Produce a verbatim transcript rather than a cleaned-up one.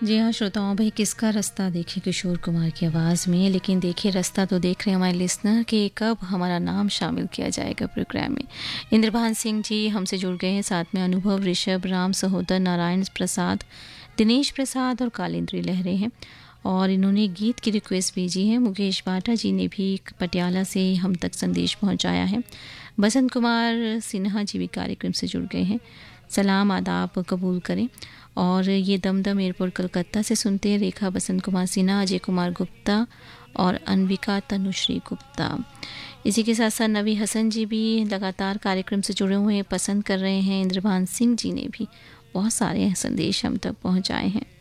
जी हाँ श्रोताओं, भाई किसका रास्ता देखे किशोर कुमार की आवाज़ में। लेकिन देखिए रास्ता तो देख रहे हैं हमारे लिसनर कि कब हमारा नाम शामिल किया जाएगा प्रोग्राम में। इंद्रभान सिंह जी हमसे जुड़ गए हैं, साथ में अनुभव, ऋषभ, राम सहोदर, नारायण प्रसाद, दिनेश प्रसाद और कालिंद्री लहरे हैं। और इन्होंने गीत की रिक्वेस्ट भेजी है। मुकेश बाटा जी ने भी पटियाला से हम तक संदेश पहुँचाया है। बसंत कुमार सिन्हा जी भी कार्यक्रम से जुड़ गए हैं। सलाम आदाब कबूल करें। और ये दमदम एयरपोर्ट कलकत्ता से सुनते हैं रेखा, बसंत कुमार सिन्हा, अजय कुमार गुप्ता और अनविका तनुश्री गुप्ता। इसी के साथ साथ नवी हसन जी भी लगातार कार्यक्रम से जुड़े हुए हैं, पसंद कर रहे हैं। इंद्रभान सिंह जी ने भी बहुत सारे संदेश हम तक पहुंचाए हैं।